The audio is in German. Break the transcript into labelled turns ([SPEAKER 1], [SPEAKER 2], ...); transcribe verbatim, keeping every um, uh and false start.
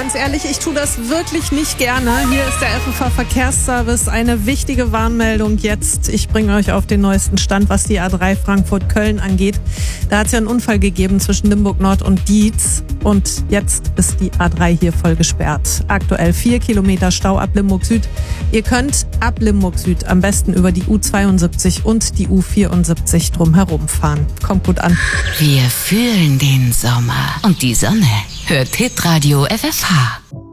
[SPEAKER 1] ganz ehrlich, ich tue das wirklich nicht gerne. Hier ist der F F H Verkehrsservice. Eine wichtige Warnmeldung jetzt. Ich bringe euch auf den neuesten Stand, was die A drei Frankfurt-Köln angeht. Da hat es ja einen Unfall gegeben zwischen Limburg Nord und Dietz. Und jetzt ist die A drei hier voll gesperrt. Aktuell vier Kilometer Stau ab Limburg Süd. Ihr könnt ab Limburg Süd am besten über die U zweiundsiebzig und die U vierundsiebzig drumherum fahren. Kommt gut an.
[SPEAKER 2] Wir fühlen den Sommer und die Sonne. Hört Hitradio F F H.